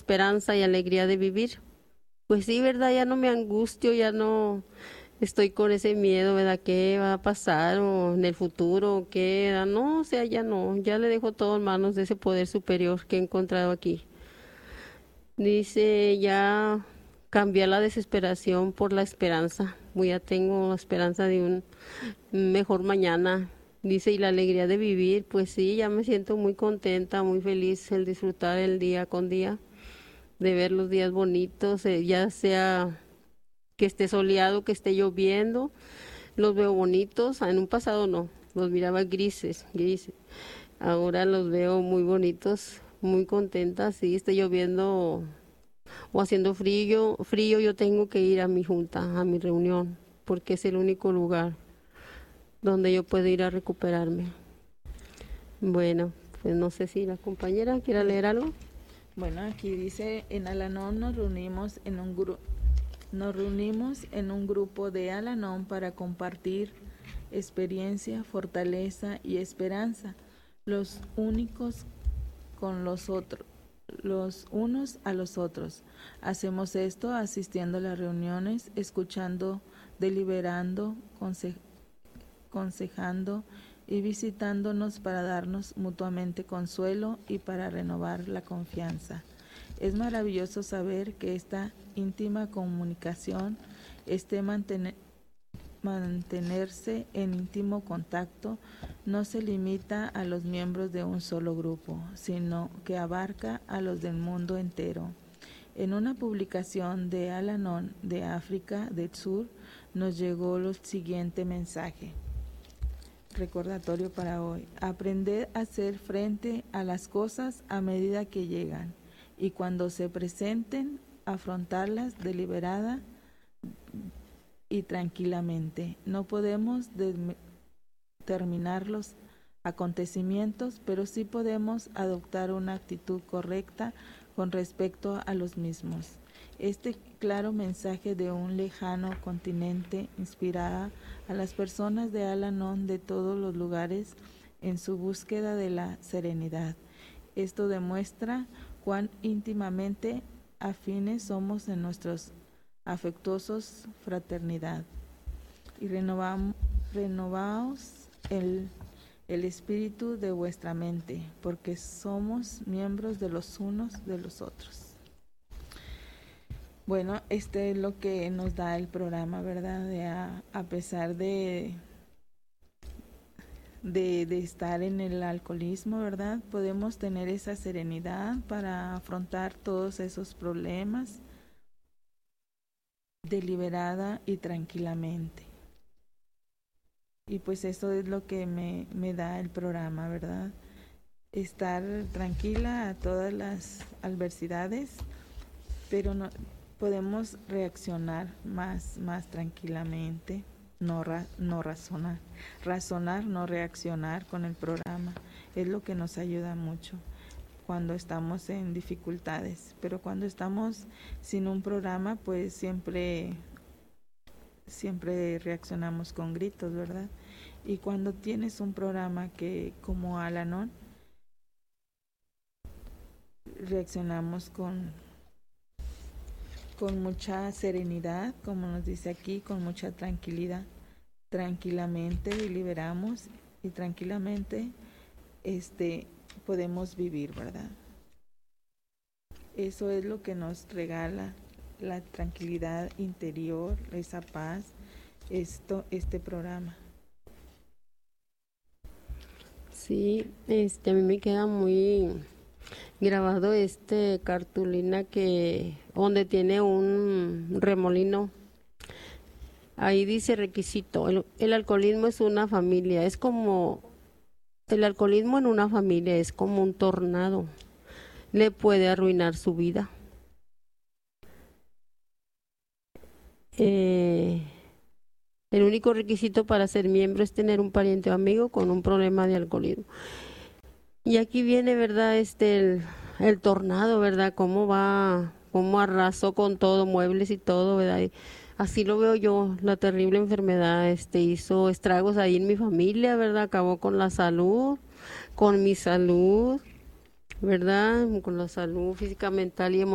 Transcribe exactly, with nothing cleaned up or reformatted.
esperanza y alegría de vivir. Pues sí, ¿verdad? Ya no me angustio, ya no estoy con ese miedo, ¿verdad? ¿Qué va a pasar o en el futuro o qué? ¿Verdad? No, o sea, ya no, ya le dejo todo en manos de ese poder superior que he encontrado aquí. Dice, ya cambié la desesperación por la esperanza. Pues ya tengo la esperanza de un mejor mañana. Dice, y la alegría de vivir, pues sí, ya me siento muy contenta, muy feliz el disfrutar el día con día, de ver los días bonitos, eh, ya sea que esté soleado, que esté lloviendo, los veo bonitos. En un pasado no, los miraba grises, grises. Ahora los veo muy bonitos, muy contenta, sí, esté lloviendo o haciendo frío, frío, yo tengo que ir a mi junta, a mi reunión, porque es el único lugar donde yo puedo ir a recuperarme. Bueno, pues no sé si la compañera quiera leer algo. Bueno, aquí dice, en Al-Anon nos reunimos en un grupo nos reunimos en un grupo de Al-Anon para compartir experiencia, fortaleza y esperanza, los únicos con los otros, los unos a los otros. Hacemos esto asistiendo a las reuniones, escuchando, deliberando, conse aconsejando y visitándonos para darnos mutuamente consuelo y para renovar la confianza. Es maravilloso saber que esta íntima comunicación, este mantener, mantenerse en íntimo contacto, no se limita a los miembros de un solo grupo, sino que abarca a los del mundo entero. En una publicación de Al-Anon de África del Sur nos llegó el siguiente mensaje. Recordatorio para hoy. Aprender a hacer frente a las cosas a medida que llegan y cuando se presenten, afrontarlas deliberada y tranquilamente. No podemos determinar los acontecimientos, pero sí podemos adoptar una actitud correcta con respecto a los mismos. Este claro mensaje de un lejano continente inspirará a las personas de Al-Anon de todos los lugares en su búsqueda de la serenidad. Esto demuestra cuán íntimamente afines somos en nuestros afectuosos fraternidad. Y renovamos, renovaos el, el espíritu de vuestra mente, porque somos miembros de los unos de los otros. Bueno, este es lo que nos da el programa, ¿verdad? De a, a pesar de, de, de estar en el alcoholismo, ¿verdad? Podemos tener esa serenidad para afrontar todos esos problemas deliberada y tranquilamente. Y pues eso es lo que me, me da el programa, ¿verdad? Estar tranquila a todas las adversidades, pero no podemos reaccionar más, más tranquilamente, no, ra, no razonar, razonar, no reaccionar con el programa, es lo que nos ayuda mucho cuando estamos en dificultades, pero cuando estamos sin un programa, pues siempre, siempre reaccionamos con gritos, ¿verdad? Y cuando tienes un programa que, como Al-Anon, reaccionamos con con mucha serenidad, como nos dice aquí, con mucha tranquilidad, tranquilamente deliberamos y tranquilamente este, podemos vivir, ¿verdad? Eso es lo que nos regala la tranquilidad interior, esa paz, esto, este programa. Sí, este, a mí me queda muy grabado este cartulina que donde tiene un remolino. Ahí dice requisito, el, el alcoholismo es una familia, es como el alcoholismo en una familia es como un tornado, le puede arruinar su vida. Eh, el único requisito para ser miembro es tener un pariente o amigo con un problema de alcoholismo. Y aquí viene, ¿verdad? Este, el, el tornado, ¿verdad? Cómo va, cómo arrasó con todo, muebles y todo, ¿verdad? Y así lo veo yo, la terrible enfermedad, este, hizo estragos ahí en mi familia, ¿verdad? Acabó con la salud, con mi salud, ¿verdad? Con la salud física, mental y emocional.